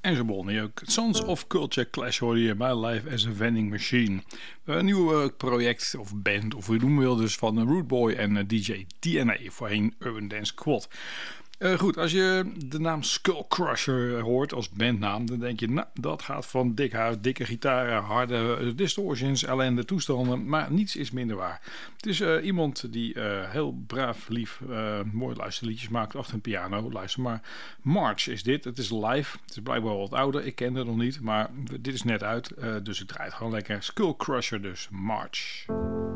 En zo begon hij ook. Sons of Culture Clash hoorde je bij Live as a Vending Machine. Een nieuw project of band of hoe je noemen wil dus van Rude Boy en DJ DNA, voorheen Urban Dance Squad. Goed, als je de naam Skullcrusher hoort als bandnaam, dan denk je, nou, dat gaat van dik hout, dikke gitaren, harde distortions, ellende toestanden, maar niets is minder waar. Het is iemand die heel braaf, lief, mooi luisterliedjes maakt achter een piano. Luister maar. March is dit. Het is live. Het is blijkbaar wel wat ouder. Ik ken het nog niet, maar dit is net uit. Dus ik draai het gewoon lekker. Skullcrusher dus. March.